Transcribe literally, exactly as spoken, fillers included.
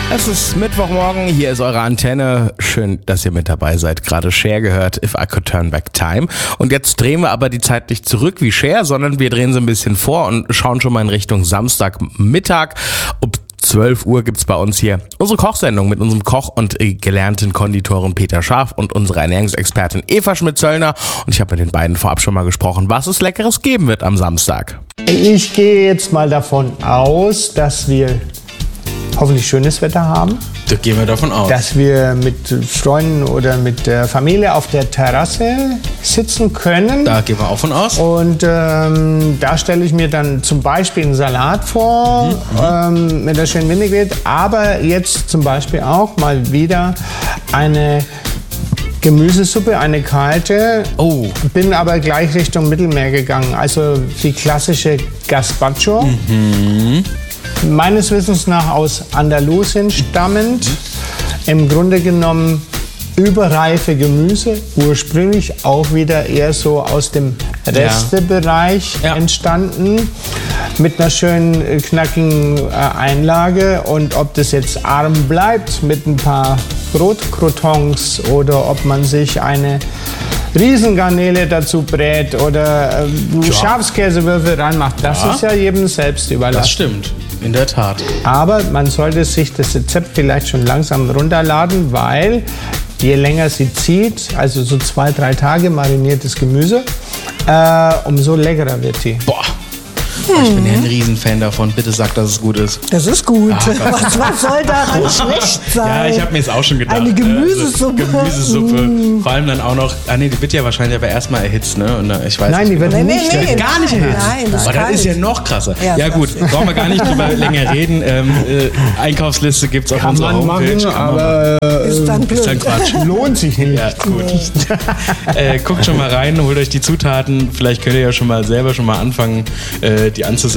Es ist Mittwochmorgen, hier ist eure Antenne. Schön, dass ihr mit dabei seid. Gerade Cher gehört, If I Could Turn Back Time. Und jetzt drehen wir aber die Zeit nicht zurück wie Cher, sondern wir drehen sie ein bisschen vor und schauen schon mal in Richtung Samstagmittag. Um zwölf Uhr gibt's bei uns hier unsere Kochsendung mit unserem Koch und gelernten Konditoren Peter Scharf und unserer Ernährungsexpertin Eva Schmidt-Zöllner. Und ich habe mit den beiden vorab schon mal gesprochen, was es Leckeres geben wird am Samstag. Ich gehe jetzt mal davon aus, dass wir hoffentlich schönes Wetter haben. Da gehen wir davon aus. Dass wir mit Freunden oder mit der Familie auf der Terrasse sitzen können. Da gehen wir auch von aus. Und ähm, da stelle ich mir dann zum Beispiel einen Salat vor, mhm, ähm, mit der schönen Vinaigrette. Aber jetzt zum Beispiel auch mal wieder eine Gemüsesuppe, eine kalte. Oh. Bin aber gleich Richtung Mittelmeer gegangen. Also die klassische Gazpacho. Mhm. Meines Wissens nach aus Andalusien stammend. Im Grunde genommen überreife Gemüse. Ursprünglich auch wieder eher so aus dem Restebereich ja. entstanden. Mit einer schönen, knackigen äh, Einlage. Und ob das jetzt arm bleibt mit ein paar Brotcroutons oder ob man sich eine Riesengarnele dazu brät oder äh, ja. Schafskäsewürfel reinmacht, das ja. ist ja jedem selbst überlassen. Das stimmt, in der Tat. Aber man sollte sich das Rezept vielleicht schon langsam runterladen, weil je länger sie zieht, also so zwei, drei Tage mariniertes Gemüse, äh, umso leckerer wird die. Boah. Hm. Ich bin ja ein Riesenfan davon. Bitte sag, dass es gut ist. Das ist gut. Ach, was, was soll daran schlecht sein? Ja, ich habe mir jetzt auch schon gedacht. Eine Gemüsesuppe. Also, Gemüsesuppe. Mm. Vor allem dann auch noch. Ah nee, die wird ja wahrscheinlich aber erstmal erhitzt, ne? Und, ich weiß Nein, nicht, die wird nee, nicht. Nee, nee, die wird gar nicht erhitzt. Nein, das aber das ist ja noch krasser. Ja, ja gut, brauchen wir gar nicht drüber länger reden. Ähm, äh, Einkaufsliste gibt's auf Kann unserer man Homepage. machen, aber äh, ist dann blöd. Ist dann Quatsch. Lohnt sich nicht. Ja, gut. äh, guckt schon mal rein, holt euch die Zutaten. Vielleicht könnt ihr ja schon mal selber schon mal anfangen, äh, die anzusetzen.